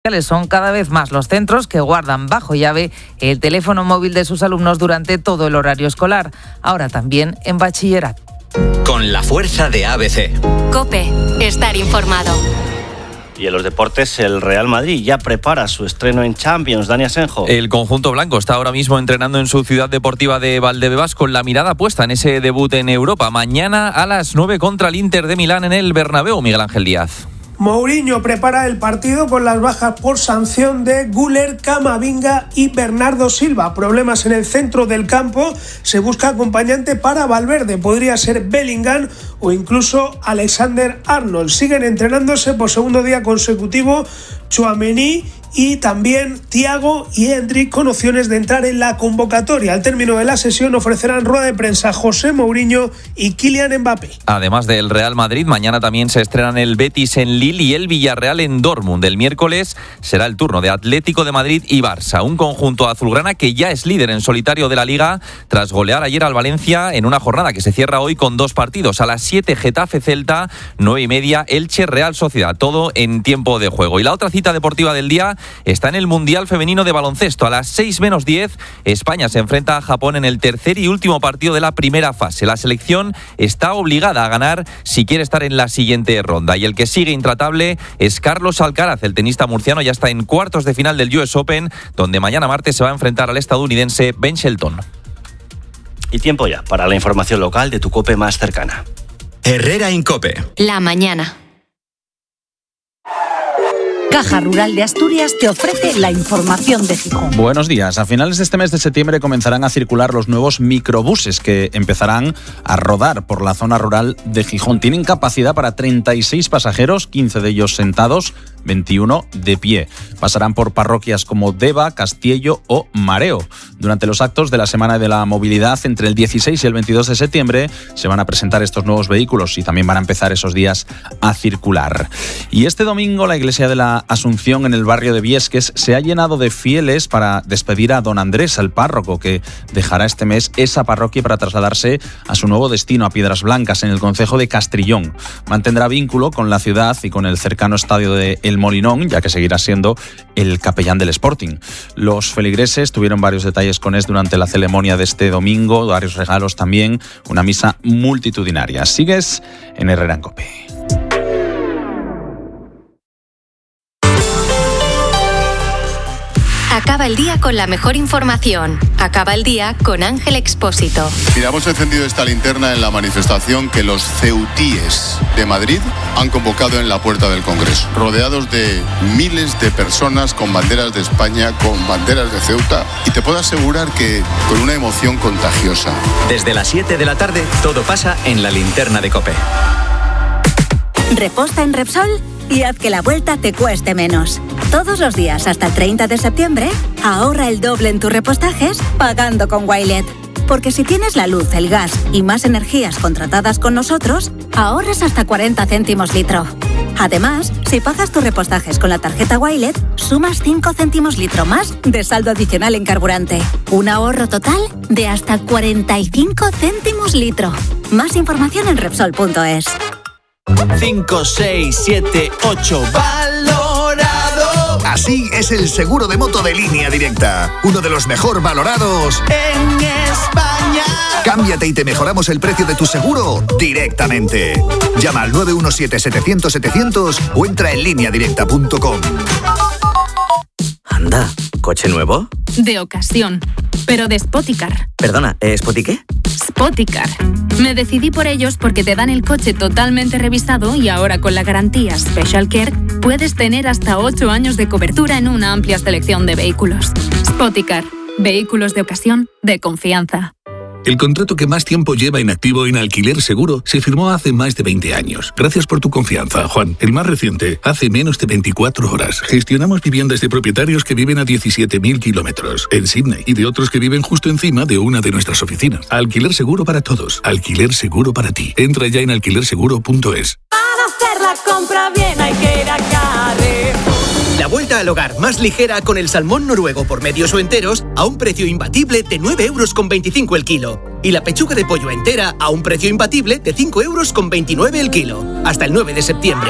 Son cada vez más los centros que guardan bajo llave el teléfono móvil de sus alumnos durante todo el horario escolar, ahora también en bachillerato. Con la fuerza de ABC. COPE. Estar informado. Y en los deportes, el Real Madrid ya prepara su estreno en Champions. Dani Asenjo. El conjunto blanco está ahora mismo entrenando en su ciudad deportiva de Valdebebas con la mirada puesta en ese debut en Europa. Mañana a las 9 contra el Inter de Milán en el Bernabéu. Miguel Ángel Díaz. Mourinho prepara el partido con las bajas por sanción de Güler, Camavinga y Bernardo Silva. Problemas en el centro del campo. Se busca acompañante para Valverde. Podría ser Bellingham o incluso Alexander-Arnold. Siguen entrenándose por segundo día consecutivo Tchouaméni y también Thiago y Endrick, con opciones de entrar en la convocatoria. Al término de la sesión ofrecerán rueda de prensa José Mourinho y Kylian Mbappé. Además del Real Madrid, mañana también se estrenan el Betis en Lille y el Villarreal en Dortmund. El miércoles será el turno de Atlético de Madrid y Barça, un conjunto azulgrana que ya es líder en solitario de la Liga tras golear ayer al Valencia en una jornada que se cierra hoy con 2 partidos. A las 7 Getafe-Celta, 9:30 Elche-Real Sociedad, todo en tiempo de juego. Y la otra cita deportiva del día está en el Mundial Femenino de Baloncesto. A las 6 menos 10, España se enfrenta a Japón en el tercer y último partido de la primera fase. La selección está obligada a ganar si quiere estar en la siguiente ronda. Y el que sigue intratable es Carlos Alcaraz. El tenista murciano ya está en cuartos de final del US Open, donde mañana martes se va a enfrentar al estadounidense Ben Shelton. Y tiempo ya para la información local de tu COPE más cercana. Herrera Incope. La mañana. Caja Rural de Asturias te ofrece la información de Gijón. Buenos días. A finales de este mes de septiembre comenzarán a circular los nuevos microbuses que empezarán a rodar por la zona rural de Gijón. Tienen capacidad para 36 pasajeros, 15 de ellos sentados, 21 de pie. Pasarán por parroquias como Deva, Castiello o Mareo. Durante los actos de la Semana de la Movilidad, entre el 16 y el 22 de septiembre, se van a presentar estos nuevos vehículos y también van a empezar esos días a circular. Y este domingo la iglesia de la Asunción en el barrio de Viesques se ha llenado de fieles para despedir a don Andrés, el párroco, que dejará este mes esa parroquia para trasladarse a su nuevo destino, a Piedras Blancas, en el concejo de Castrillón. Mantendrá vínculo con la ciudad y con el cercano estadio de El Molinón, ya que seguirá siendo el capellán del Sporting. Los feligreses tuvieron varios detalles con él durante la ceremonia de este domingo, varios regalos también, una misa multitudinaria. Sigues en Herrera en COPE. Acaba el día con la mejor información. Acaba el día con Ángel Expósito. Mira, hemos encendido esta linterna en la manifestación que los ceutíes de Madrid han convocado en la puerta del Congreso, rodeados de miles de personas con banderas de España, con banderas de Ceuta, y te puedo asegurar que con una emoción contagiosa. Desde las 7 de la tarde, todo pasa en la linterna de COPE. Reposta en Repsol y haz que la vuelta te cueste menos. Todos los días hasta el 30 de septiembre, ahorra el doble en tus repostajes pagando con Wilet. Porque si tienes la luz, el gas y más energías contratadas con nosotros, ahorras hasta 40 céntimos litro. Además, si pagas tus repostajes con la tarjeta Wilet, sumas 5 céntimos litro más de saldo adicional en carburante. Un ahorro total de hasta 45 céntimos litro. Más información en Repsol.es. 5, 6, 7, 8. ¡Valorado! Así es el seguro de moto de Línea Directa. Uno de los mejor valorados en España. Cámbiate y te mejoramos el precio de tu seguro directamente. Llama al 917-700-700 o entra en lineadirecta.com. Anda, ¿coche nuevo? De ocasión, pero de Spoticar. Perdona, ¿Spoti qué? Spoticar. Me decidí por ellos porque te dan el coche totalmente revisado y ahora con la garantía Special Care puedes tener hasta 8 años de cobertura en una amplia selección de vehículos. Spoticar. Vehículos de ocasión de confianza. El contrato que más tiempo lleva inactivo en Alquiler Seguro se firmó hace más de 20 años. Gracias por tu confianza, Juan. El más reciente, hace menos de 24 horas. Gestionamos viviendas de propietarios que viven a 17.000 kilómetros en Sydney y de otros que viven justo encima de una de nuestras oficinas. Alquiler Seguro para todos. Alquiler Seguro para ti. Entra ya en alquilerseguro.es. Para hacer la compra bien hay que ir a Carrefour. La vuelta al hogar más ligera con el salmón noruego por medios o enteros a un precio imbatible de 9,25 € el kilo. Y la pechuga de pollo entera a un precio imbatible de 5,29 € el kilo. Hasta el 9 de septiembre.